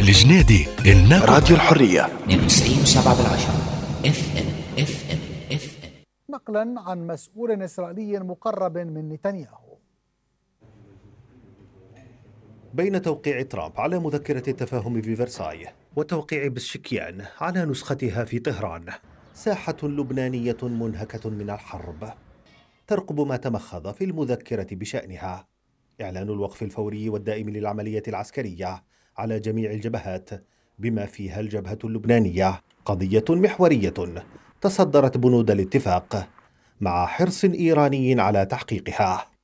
الجنيدي النقد. راديو الحرية 92.7 FM. نقلا عن مسؤول إسرائيلي مقرب من نتنياهو. بين توقيع ترامب على مذكرة التفاهم في فرساي وتوقيع بشكيان على نسختها في طهران، ساحة لبنانية منهكة من الحرب ترقب ما تمخض في المذكرة بشأنها: إعلان الوقف الفوري والدائم للعملية العسكرية على جميع الجبهات بما فيها الجبهة اللبنانية، قضية محورية تصدرت بنود الاتفاق مع حرص إيراني على تحقيقها.